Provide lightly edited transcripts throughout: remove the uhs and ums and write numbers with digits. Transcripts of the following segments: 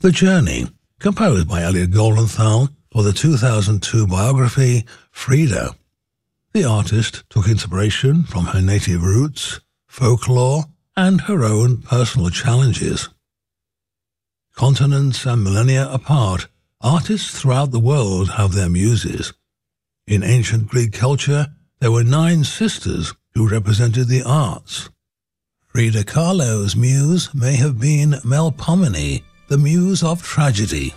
The Journey, composed by Elliot Goldenthal for the 2002 biography Frida. The artist took inspiration from her native roots, folklore, and her own personal challenges. Continents and millennia apart, artists throughout the world have their muses. In ancient Greek culture, there were 9 sisters who represented the arts. Frida Kahlo's muse may have been Melpomene, the muse of tragedy.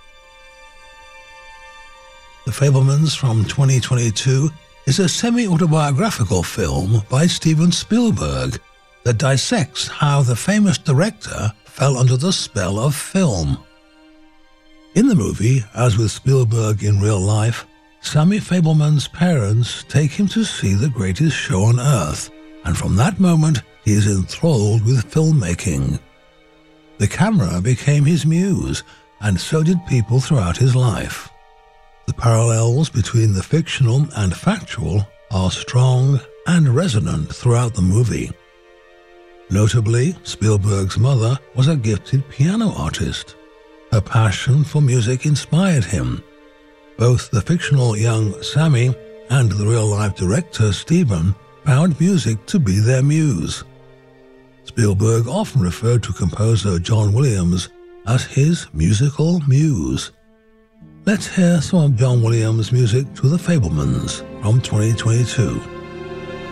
The Fabelmans from 2022 is a semi-autobiographical film by Steven Spielberg that dissects how the famous director fell under the spell of film. In the movie, as with Spielberg in real life, Sammy Fabelman's parents take him to see the greatest show on earth, and from that moment he is enthralled with filmmaking. The camera became his muse, and so did people throughout his life. The parallels between the fictional and factual are strong and resonant throughout the movie. Notably, Spielberg's mother was a gifted piano artist. Her passion for music inspired him. Both the fictional young Sammy and the real-life director Steven found music to be their muse. Spielberg often referred to composer John Williams as his musical muse. Let's hear some of John Williams' music to The Fabelmans from 2022.